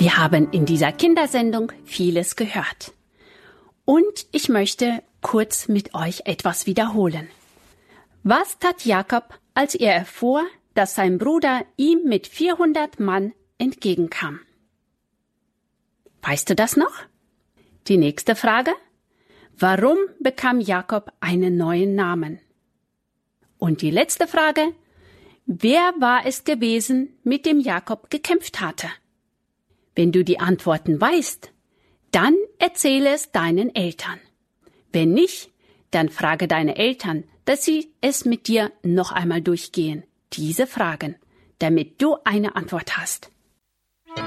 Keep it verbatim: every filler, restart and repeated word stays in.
Wir haben in dieser Kindersendung vieles gehört. Und ich möchte kurz mit euch etwas wiederholen. Was tat Jakob, als er erfuhr, dass sein Bruder ihm mit vierhundert Mann entgegenkam? Weißt du das noch? Die nächste Frage. Warum bekam Jakob einen neuen Namen? Und die letzte Frage. Wer war es gewesen, mit dem Jakob gekämpft hatte? Wenn du die Antworten weißt, dann erzähle es deinen Eltern. Wenn nicht, dann frage deine Eltern, dass sie es mit dir noch einmal durchgehen, diese Fragen, damit du eine Antwort hast.